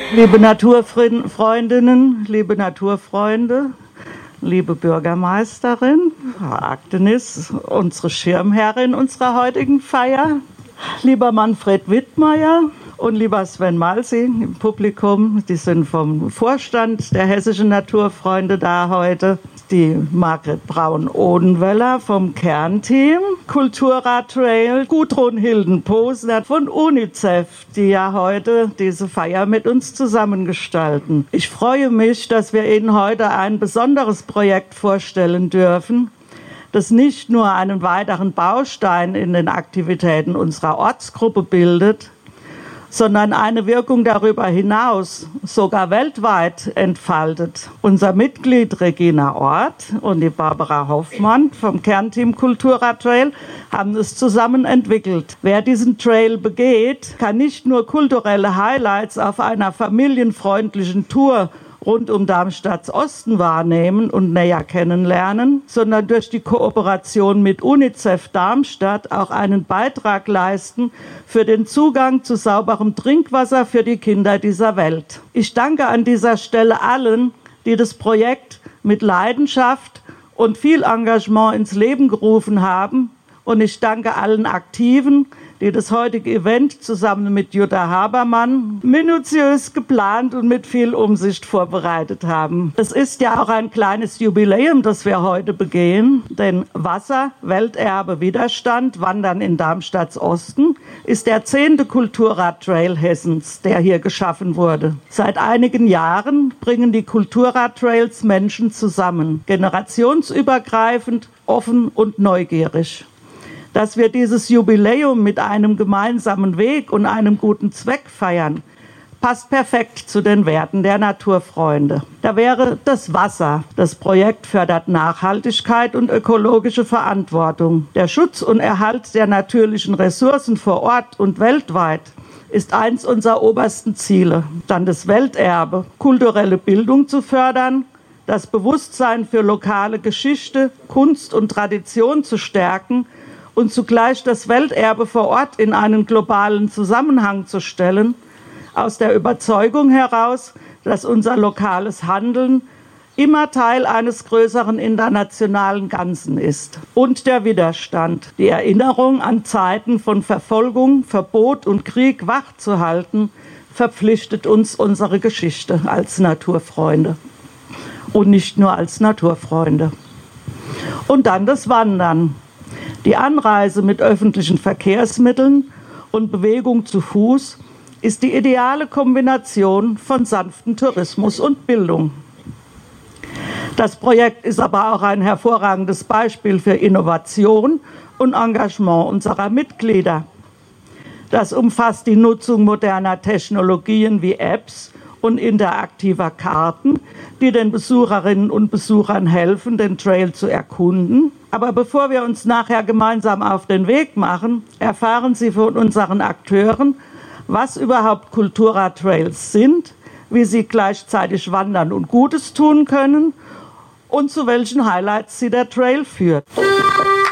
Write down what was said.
Liebe Naturfreundinnen, liebe Naturfreunde, liebe Bürgermeisterin, Frau Agdenis, unsere Schirmherrin unserer heutigen Feier, lieber Manfred Wittmeier und lieber Sven Malsi im Publikum, die sind vom Vorstand der Hessischen Naturfreunde da heute, die Margret Braun-Odenwöller vom Kernteam, Kulturrat Trail, Gudrun Hilden-Posner von UNICEF, die ja heute diese Feier mit uns zusammengestalten. Ich freue mich, dass wir Ihnen heute ein besonderes Projekt vorstellen dürfen, das nicht nur einen weiteren Baustein in den Aktivitäten unserer Ortsgruppe bildet, sondern eine Wirkung darüber hinaus, sogar weltweit entfaltet. Unser Mitglied Regina Ort und die Barbara Hoffmann vom Kernteam Kulturrat Trail haben es zusammen entwickelt. Wer diesen Trail begeht, kann nicht nur kulturelle Highlights auf einer familienfreundlichen Tour rund um Darmstadts Osten wahrnehmen und näher kennenlernen, sondern durch die Kooperation mit UNICEF Darmstadt auch einen Beitrag leisten für den Zugang zu sauberem Trinkwasser für die Kinder dieser Welt. Ich danke an dieser Stelle allen, die das Projekt mit Leidenschaft und viel Engagement ins Leben gerufen haben, und ich danke allen Aktiven, die das heutige Event zusammen mit Jutta Habermann minutiös geplant und mit viel Umsicht vorbereitet haben. Es ist ja auch ein kleines Jubiläum, das wir heute begehen, denn Wasser, Welterbe, Widerstand, Wandern in Darmstadts Osten ist der 10. Kulturrad-Trail Hessens, der hier geschaffen wurde. Seit einigen Jahren bringen die Kulturrad-Trails Menschen zusammen, generationsübergreifend, offen und neugierig. Dass wir dieses Jubiläum mit einem gemeinsamen Weg und einem guten Zweck feiern, passt perfekt zu den Werten der Naturfreunde. Da wäre das Wasser. Das Projekt fördert Nachhaltigkeit und ökologische Verantwortung. Der Schutz und Erhalt der natürlichen Ressourcen vor Ort und weltweit ist eins unserer obersten Ziele. Dann das Welterbe, kulturelle Bildung zu fördern, das Bewusstsein für lokale Geschichte, Kunst und Tradition zu stärken und zugleich das Welterbe vor Ort in einen globalen Zusammenhang zu stellen, aus der Überzeugung heraus, dass unser lokales Handeln immer Teil eines größeren internationalen Ganzen ist. Und der Widerstand, die Erinnerung an Zeiten von Verfolgung, Verbot und Krieg wachzuhalten, verpflichtet uns unsere Geschichte als Naturfreunde. Und nicht nur als Naturfreunde. Und dann das Wandern. Die Anreise mit öffentlichen Verkehrsmitteln und Bewegung zu Fuß ist die ideale Kombination von sanftem Tourismus und Bildung. Das Projekt ist aber auch ein hervorragendes Beispiel für Innovation und Engagement unserer Mitglieder. Das umfasst die Nutzung moderner Technologien wie Apps und interaktiver Karten, die den Besucherinnen und Besuchern helfen, den Trail zu erkunden. Aber bevor wir uns nachher gemeinsam auf den Weg machen, erfahren Sie von unseren Akteuren, was überhaupt Kulturrad-Trails sind, wie sie gleichzeitig wandern und Gutes tun können und zu welchen Highlights sie der Trail führt.